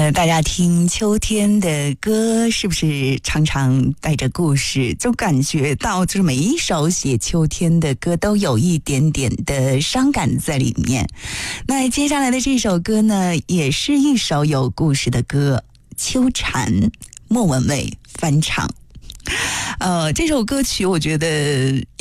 大家听秋天的歌是不是常常带着故事，就感觉到就是每一首写秋天的歌都有一点点的伤感在里面。那接下来的这首歌呢，也是一首有故事的歌，秋蝉，莫文蔚翻唱。这首歌曲我觉得